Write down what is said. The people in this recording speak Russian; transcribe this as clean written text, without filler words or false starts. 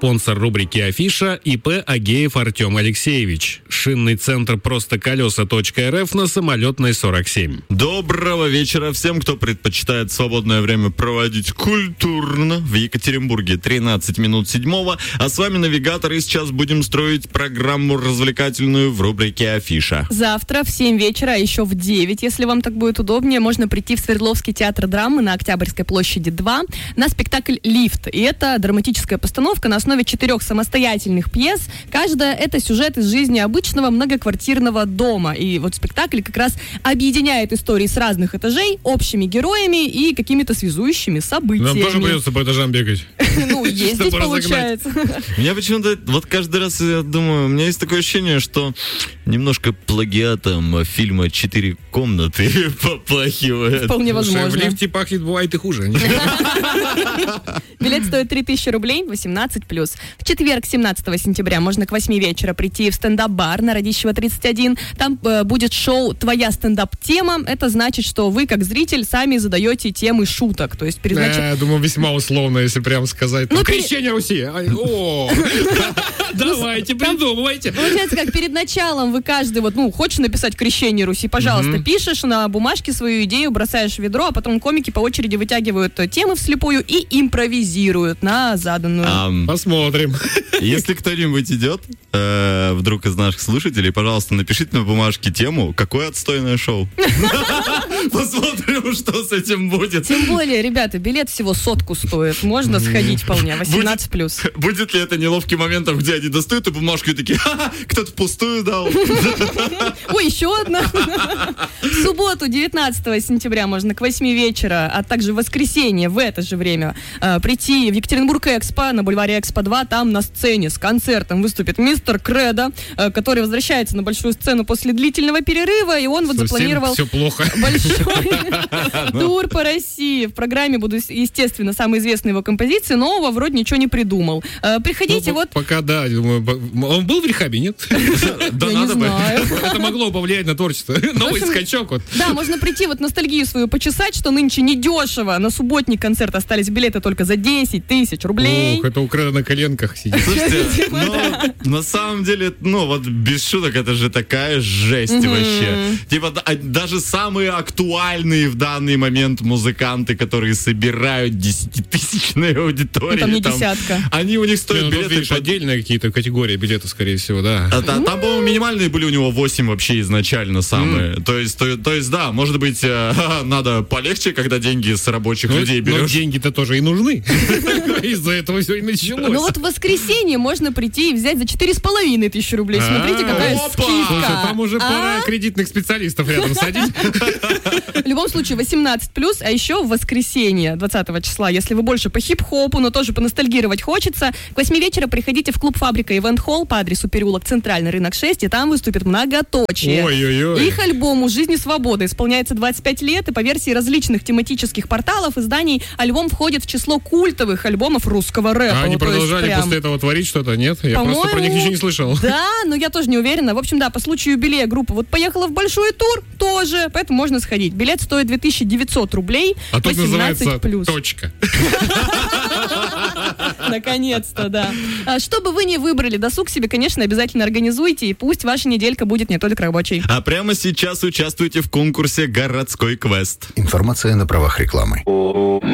Спонсор рубрики «Афиша» ИП Агеев Артем Алексеевич. Шинный центр «Простоколеса.рф» на Самолетной 47. Доброго вечера всем, кто предпочитает свободное время проводить культурно. В Екатеринбурге 13 минут 7-го. А с вами навигатор, и сейчас будем строить программу развлекательную в рубрике «Афиша». Завтра в 7 вечера, а еще в 9, если вам так будет удобнее, можно прийти в Свердловский театр драмы на Октябрьской площади 2 на спектакль «Лифт». И это драматическая постановка на основе 4 самостоятельных пьес. Каждая — это сюжет из жизни обычного многоквартирного дома. И вот спектакль как раз объединяет истории с разных этажей, общими героями и какими-то связующими событиями. Нам тоже придется по этажам бегать. Ну, ездить получается. Меня почему-то, вот каждый раз я думаю, у меня есть такое ощущение, что немножко плагиатом фильма «Четыре комнаты» поплахивает. Вполне возможно. В лифте пахнет, бывает и хуже. Билет стоит 3000 рублей, 18+. В четверг, 17 сентября, можно к 8 вечера прийти в стендап-бар на Радищева 31. Там будет шоу «Твоя стендап-тема». Это значит, что вы, как зритель, сами задаете темы шуток. То есть Я думаю, весьма условно, если прям сказать. Крещение Руси. Давайте, придумывайте. Получается, как перед началом вы каждый, хочешь написать «Крещение Руси», пожалуйста, пишешь на бумажке свою идею, бросаешь в ведро, а потом комики по очереди вытягивают темы вслепую и импровизируют на заданную. Посмотрим. Если кто-нибудь идет, вдруг из наших слушателей, пожалуйста, напишите на бумажке тему «Какое отстойное шоу». Посмотрим, что с этим будет. Тем более, ребята, билет всего 100 стоит. Можно сходить вполне, 18+. Будет ли это неловкий момент, где они достают эту бумажку и такие: ха-ха, кто-то пустую дал. Ой, еще одна. В субботу, 19 сентября, можно к 8 вечера, а также в воскресенье в это же время прийти в Екатеринбург Экспо, на бульваре Экспо 2. Там на сцене с концертом выступит мистер Кредо, который возвращается на большую сцену после длительного перерыва, и он запланировал все плохо. Большой тур по России. В программе будут, естественно, самые известные его композиции, но вроде ничего не придумал. Приходите, Пока, да, думаю, он был в рехабе, нет? Да Я надо не бы. знаю. Это могло повлиять на творчество. Новый скачок. Да, можно прийти ностальгию свою почесать, что нынче недешево. На субботний концерт остались билеты только за 10 тысяч рублей. Ух, это у Кредо на коленках сидит. Слушайте, на самом деле, без шуток, это же такая жесть вообще. Типа, даже самые актуальные в данный момент музыканты, которые собирают 10-тысячные аудитории. Там не десятка. Они у них стоят билеты. Видишь, отдельные какие-то категории билетов, скорее всего, да. Там, по-моему, минимальные были у него 8 вообще изначально самые. То есть, да, может быть, надо полегче, когда деньги с рабочих людей берешь. Но деньги-то тоже и нужны. Из-за этого все и началось. Ну вот в воскресенье можно прийти и взять за 4500 рублей. Смотрите, какая скидка. Слушай, там уже пора кредитных специалистов рядом садить. В любом случае 18+, а еще в воскресенье 20 числа, если вы больше по хип-хопу, но тоже поностальгировать хочется, к 8 вечера приходите в клуб «Фабрика Ивент Холл» по адресу переулок Центральный, рынок 6, и там выступит «Многоточие». Ой-ой-ой. Их альбому «Жизнь и свобода» исполняется 25 лет, и по версии различных тематических порталов, изданий, альбом входит в число культовых альбомов русского рэпа. А они продолжали после этого творить что-то, нет? Я просто про них ничего не слышал. Да, но я тоже не уверена. В общем, да, по случаю юбилея группа поехала в большой тур тоже, поэтому можно сходить. Билет стоит 2900 рублей, а тут 18+. называется «Точка». Наконец-то, да. Что бы вы ни выбрали, досуг себе, конечно, обязательно организуйте, и пусть ваша неделька будет не только рабочей. А прямо сейчас участвуйте в конкурсе «Городской квест». Информация на правах рекламы.